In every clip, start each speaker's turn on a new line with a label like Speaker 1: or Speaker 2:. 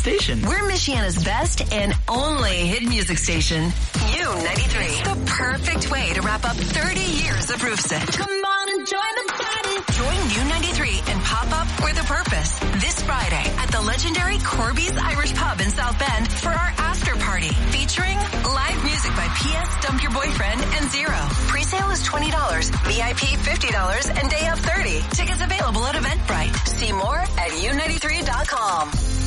Speaker 1: station.
Speaker 2: We're Michiana's best and only hit music station. U93. It's the perfect way to wrap up 30 years of Roofsit. Come on and join the party. Join U93 and pop up with a purpose this Friday at the legendary Corby's Irish Pub in South Bend for our after party featuring live music by P.S. Dump Your Boyfriend and Zero. Pre-sale is $20, VIP $50, and day of $30. Tickets available at Eventbrite. See more at U93.com.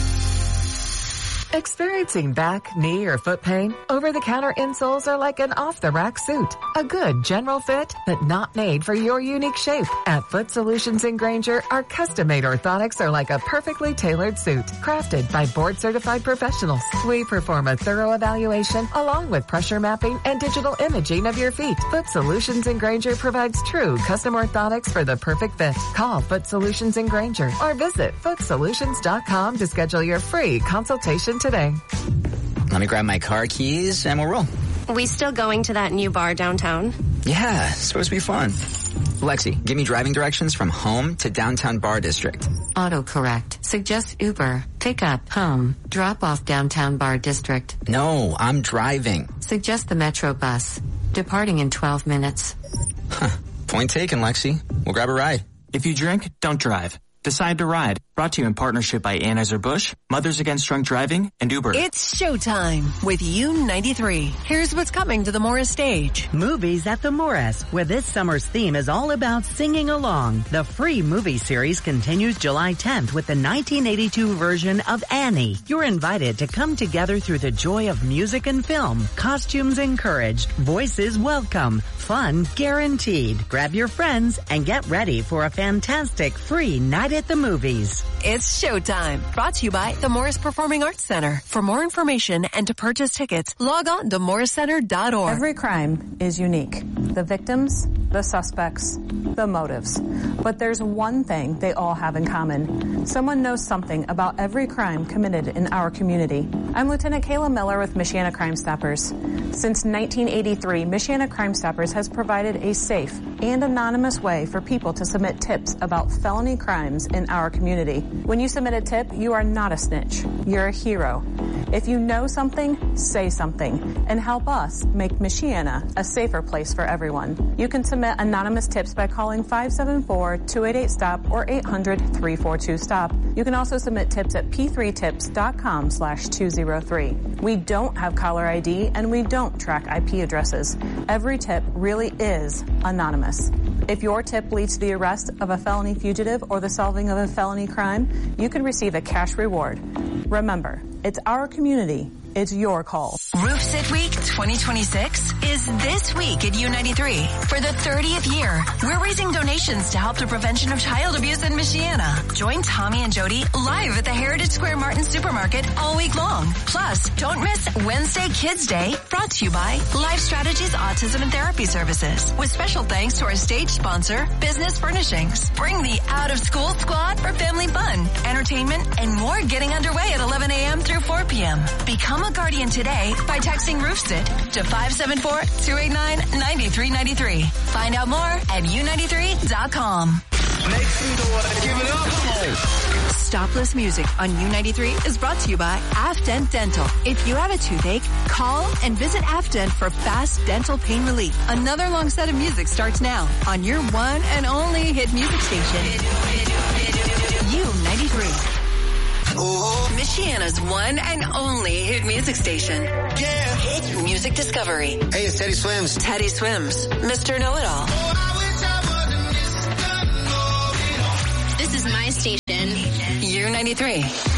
Speaker 3: Experiencing back, knee, or foot pain? Over-the-counter insoles are like an off-the-rack suit. A good general fit, but not made for your unique shape. At Foot Solutions in Granger, our custom-made orthotics are like a perfectly tailored suit, crafted by board-certified professionals. We perform a thorough evaluation along with pressure mapping and digital imaging of your feet. Foot Solutions in Granger provides true custom orthotics for the perfect fit. Call Foot Solutions in Granger or visit footsolutions.com to schedule your free consultation today.
Speaker 1: Let me grab my car keys and we'll roll.
Speaker 4: We still going to that new bar downtown?
Speaker 1: Yeah, it's supposed to be fun. Lexi, give me driving directions from home to downtown bar district.
Speaker 5: Autocorrect. Suggest Uber. Pick up, home. Drop off downtown bar district.
Speaker 1: No, I'm driving.
Speaker 5: Suggest the Metro bus. Departing in 12 minutes.
Speaker 1: Huh. Point taken, Lexi. We'll grab a ride.
Speaker 6: If you drink, don't drive. Decide to Ride. Brought to you in partnership by Anheuser-Busch, Mothers Against Drunk Driving, and Uber.
Speaker 2: It's showtime with U93. Here's what's coming to the Morris stage.
Speaker 7: Movies at the Morris, where this summer's theme is all about singing along. The free movie series continues July 10th with the 1982 version of Annie. You're invited to come together through the joy of music and film. Costumes encouraged, voices welcome, fun guaranteed. Grab your friends and get ready for a fantastic free night at the movies.
Speaker 2: It's showtime. Brought to you by the Morris Performing Arts Center. For more information and to purchase tickets, log on to morriscenter.org.
Speaker 8: Every crime is unique. The victims, the suspects, the motives. But there's one thing they all have in common. Someone knows something about every crime committed in our community. I'm Lieutenant Kayla Miller with Michiana Crime Stoppers. Since 1983, Michiana Crime Stoppers has provided a safe and anonymous way for people to submit tips about felony crimes in our community. When you submit a tip, you are not a snitch. You're a hero. If you know something, say something and help us make Michiana a safer place for everyone. You can submit anonymous tips by calling 574-288-STOP or 800-342-STOP. You can also submit tips at p3tips.com/203. We don't have caller ID and we don't track IP addresses. Every tip really is anonymous. If your tip leads to the arrest of a felony fugitive or the solving of a felony crime, you can receive a cash reward. Remember, it's our community. It's your call.
Speaker 2: Roofsit Week 2026 is this week at U93. For the 30th year, we're raising donations to help the prevention of child abuse in Michiana. Join Tommy and Jody live at the Heritage Square Martin Supermarket all week long. Plus, don't miss Wednesday Kids Day, brought to you by Life Strategies Autism and Therapy Services. With special thanks to our stage sponsor, Business Furnishings. Bring the out-of-school squad for family fun, entertainment, and more getting underway at 11 a.m. through 4 p.m. Become a guardian today by texting Roofsit to 574-289-9393. Find out more at U93.com.
Speaker 9: Make some noise. Give it up.
Speaker 2: Stopless Music on U93 is brought to you by Afdent Dental. If you have a toothache, call and visit Afdent for fast dental pain relief. Another long set of music starts now on your one and only hit music station. U93. Michiana's one and only hit music station.
Speaker 9: Yeah.
Speaker 2: Hit Music Discovery.
Speaker 9: Hey, it's Teddy Swims.
Speaker 2: Teddy Swims. Mr. Know-It-All.
Speaker 4: This is my station.
Speaker 2: U93.